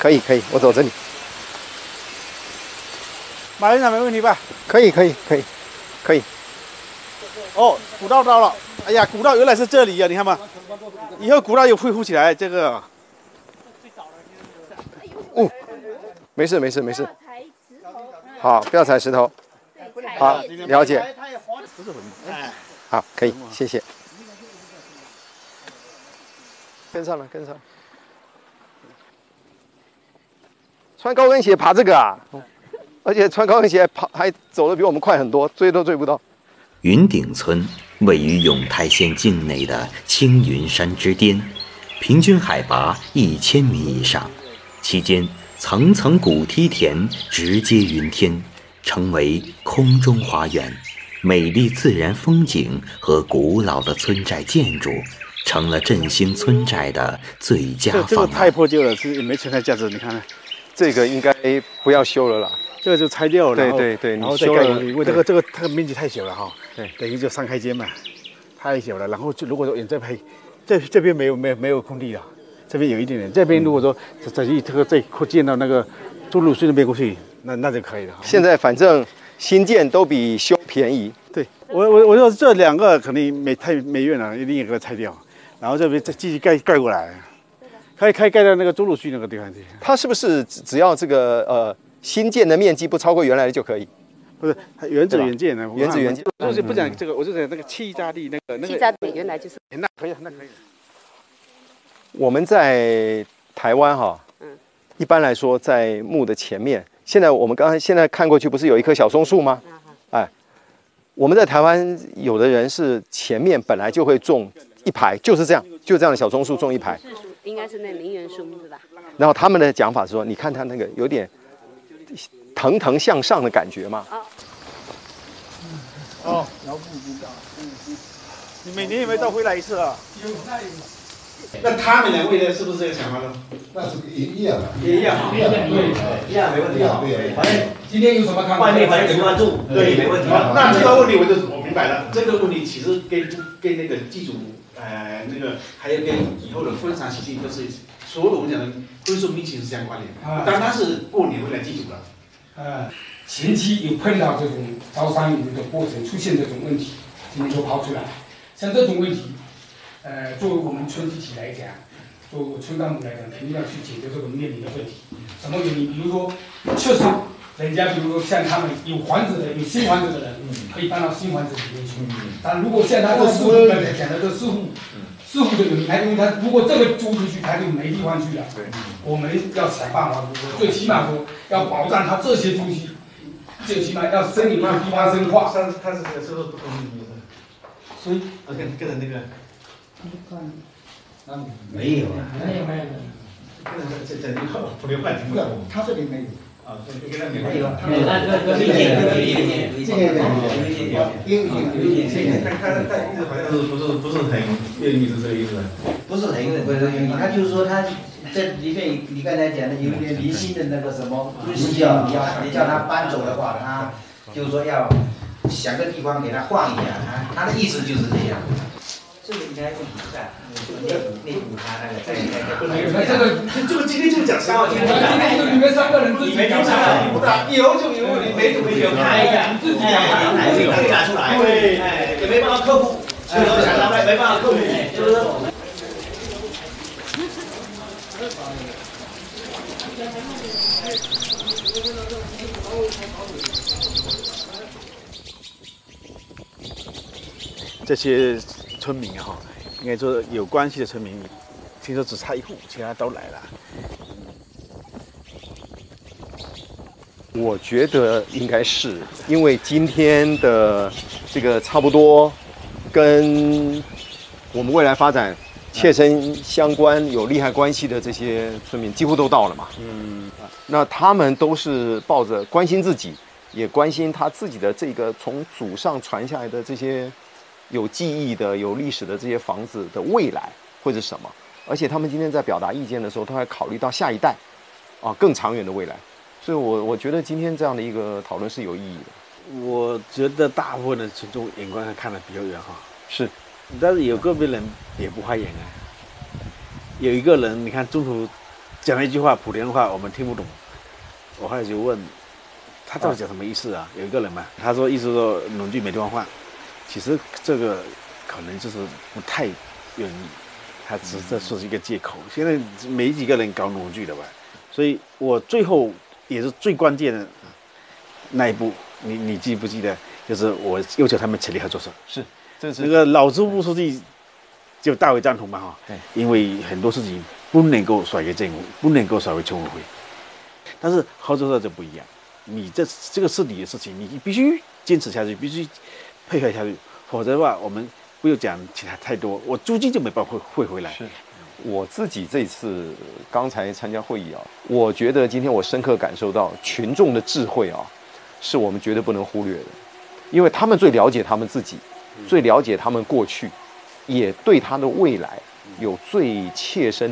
可以，我走这里。 马院长没问题吧？ 可以。 哦，古道到了。哎呀，古道原来是这里呀、你看嘛。以后古道又恢复起来，这个。 哦，没事。好，不要踩石头。好，了解。好，可以，谢谢。跟上了。穿高跟鞋爬这个啊，而且穿高跟鞋跑还走得比我们快很多，追都追不到。 云顶村位于永泰县境内的青云山之巅，平均海拔1000米以上，期间层层古梯田直接云天，成为空中花园。美丽自然风景和古老的村寨建筑，成了振兴村寨的最佳方案。 这个太破旧了，是也没存在价值。你看看， 这个应该不要修了啦。 这个就拆掉了。 对， 然后再盖上去，因为这个面积太小了哈。 对， 等于就3开间嘛，太小了。然后就如果说远再拍，这边没有空地了，这边有一点点。这边如果说再扩建到那个中路隧那边过去，那就可以了。 现在反正新建都比修便宜。 对，我说这2个肯定没用了，一定要给它拆掉，然后这边再继续盖过来，可以盖到那个中路隧那个地方去。 它是不是只要这个新建的面积不超过原来的就可以？ 不是，原址原建的。 原址原建。 我就不讲这个，我就讲那个气炸地那个。 气炸地原来就是。 那可以。 我们在台湾哈，一般来说在墓的前面，我们现在看过去不是有一棵小松树吗？哎，我们在台湾有的人是前面本来就会种一排，就是这样的小松树种一排。 应该是那名媛松是吧？ 然后他们的讲法是说，你看它那个有点腾腾向上的感觉嘛。 哦，你每年有没有到回来一次啊？有。那他们2位呢，是不是这个想法呢？ 那是一样的， 一样，没问题啊。 反正今天有什么看法？ 外面反正10万住，对，没问题。 那这个问题我明白了。这个问题其实跟那个祭祖，那个还有跟以后的婚丧喜庆都是所有我们讲的婚送民情是相关联的。当然是过年回来祭祖了。 前期有碰到这种招商引入的过程，出现这种问题，今天都抛出来。像这种问题，作为我们村集体来讲，作为我村干部来讲，肯定要去解决这个面临的问题。什么原因？比如说，确实，人家比如说像他们有房子的、有新房子的人，可以搬到新房子里面去。但如果像他这师傅刚才讲的这师傅的原因，因为他如果这个租出去，他就没地方去了。我们要想办法，最起码说要保障他这些东西。最起码要生有一个地方生化。 他是这个收入不同意思，所以跟着那个， 没有啊， 没有。 这以后不留半停了。 他这里没有。 啊，所以跟他没有。 不是很愿意是这个意思。 不是很愿意，他就是说他。这里面你刚才讲的有点零星的那个什么东西啊，你叫他搬走的话，他就是说要想个地方给他换一下，他的意思就是这样。这个应该不补上，内补他那个这个今天就讲3号， 你们3个人自己讲不大，有就有，你没就没有， 看一下，自己讲，可以拿出来，对，也没办法克服，没办法克服，就是说。 这些村民哈，应该说有关系的村民，听说只差1户，其他都来了。 我觉得应该是因为今天的这个差不多跟我们未来发展切身相关、有利害关系的这些村民几乎都到了嘛。那他们都是抱着关心自己，也关心他自己的这个从祖上传下来的这些有记忆的、有历史的这些房子的未来会是什么。而且他们今天在表达意见的时候，都还考虑到下一代，更长远的未来。所以我觉得今天这样的一个讨论是有意义的。 我觉得大部分的群众眼光看得比较远哈， 是， 但是有个别人也不花眼啊。有一个人，你看中途讲了一句话，莆田话我们听不懂。我后来就问他到底讲什么意思啊？有一个人嘛，他说意思说农具没地方放，其实这个可能就是不太愿意，他只是这是一个借口。现在没几个人搞农具的吧？所以我最后也是最关键的那一步，你记不记得？就是我要求他们成立合作社。 是，这是那个老支部书记就大为赞同嘛哈。 对， 因为很多事情不能够甩给政府，不能够甩给村委会。但是合作社就不一样，你这个是你的事情，你必须坚持下去，必须配合下去，否则的话，我们不要讲其他太多，我租金就没办法汇回来。 是。我自己这次刚才参加会议啊，我觉得今天我深刻感受到群众的智慧啊，是我们绝对不能忽略的，因为他们最了解他们自己，最了解他们过去，也对他的未来有最切身